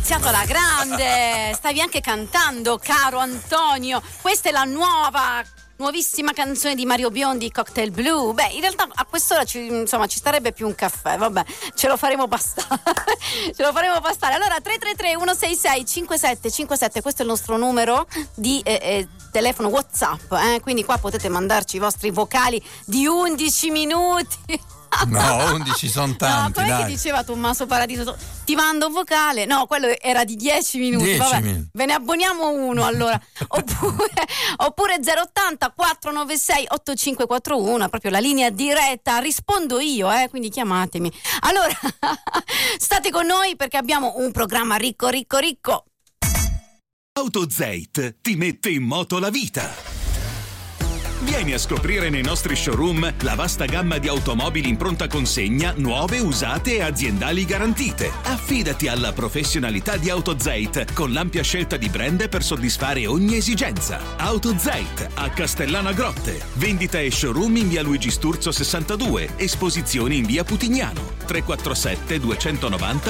iniziato alla grande, stavi anche cantando, caro Antonio. Questa è la nuovissima canzone di Mario Biondi, Cocktail Blue. Beh, in realtà a quest'ora ci starebbe più un caffè, vabbè, ce lo faremo bastare. Allora 333 166 5757, questo è il nostro numero di telefono WhatsApp, quindi qua potete mandarci i vostri vocali di 11 minuti. No, 11 sono tanti. No, come ti diceva Tommaso Paradiso, ti mando un vocale. No, quello era di 10 minuti. Vabbè, ve ne abboniamo uno allora. Oppure 080 496 8541, proprio la linea diretta, rispondo io, quindi chiamatemi. Allora, state con noi perché abbiamo un programma ricco. AutoZeit ti mette in moto la vita. Vieni a scoprire nei nostri showroom la vasta gamma di automobili in pronta consegna, nuove, usate e aziendali garantite. Affidati alla professionalità di AutoZeit con l'ampia scelta di brand per soddisfare ogni esigenza. AutoZeit a Castellana Grotte. Vendita e showroom in via Luigi Sturzo 62. Esposizioni in via Putignano. 347 290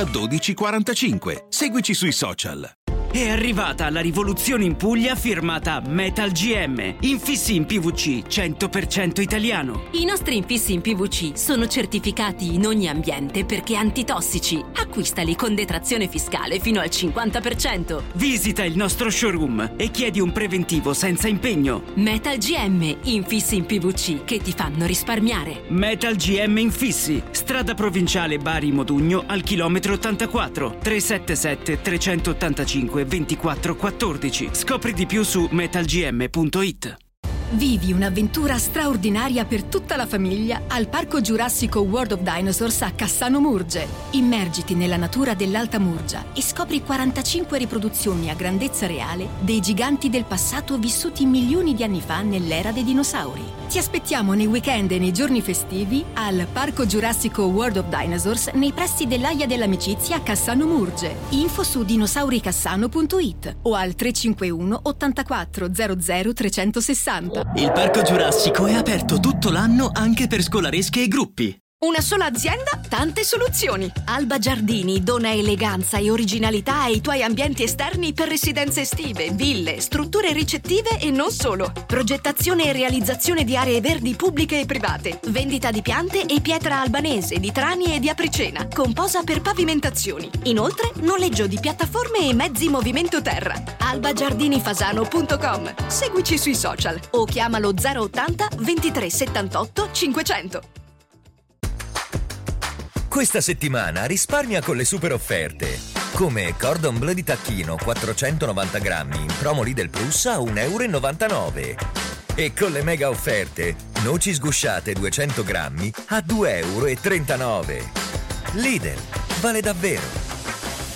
1245. Seguici sui social. È arrivata la rivoluzione in Puglia firmata Metal GM. Infissi in PVC 100% italiano. I nostri infissi in PVC sono certificati in ogni ambiente perché antitossici. Acquistali con detrazione fiscale fino al 50%. Visita il nostro showroom e chiedi un preventivo senza impegno. Metal GM, infissi in PVC che ti fanno risparmiare. Metal GM Infissi, strada provinciale Bari Modugno al chilometro 84, 377 385 2414. Scopri di più su metalgm.it. Vivi un'avventura straordinaria per tutta la famiglia al Parco Giurassico World of Dinosaurs a Cassano Murge. Immergiti nella natura dell'Alta Murgia e scopri 45 riproduzioni a grandezza reale dei giganti del passato vissuti milioni di anni fa nell'era dei dinosauri. Ti aspettiamo nei weekend e nei giorni festivi al Parco Giurassico World of Dinosaurs nei pressi dell'Aia dell'Amicizia a Cassano Murge. Info su dinosauricassano.it o al 351 84 00 360. Il Parco Giurassico è aperto tutto l'anno anche per scolaresche e gruppi. Una sola azienda, tante soluzioni. Alba Giardini dona eleganza e originalità ai tuoi ambienti esterni per residenze estive, ville, strutture ricettive e non solo. Progettazione e realizzazione di aree verdi pubbliche e private. Vendita di piante e pietra albanese, di trani e di apricena. Con posa per pavimentazioni. Inoltre, noleggio di piattaforme e mezzi movimento terra. albagiardinifasano.com. Seguici sui social o chiamalo 080 23 78 500. Questa settimana risparmia con le super offerte. Come Cordon Bleu di tacchino 490 grammi in promo Lidl Plus a €1,99. E con le mega offerte, noci sgusciate 200 grammi a €2,39. Lidl, vale davvero.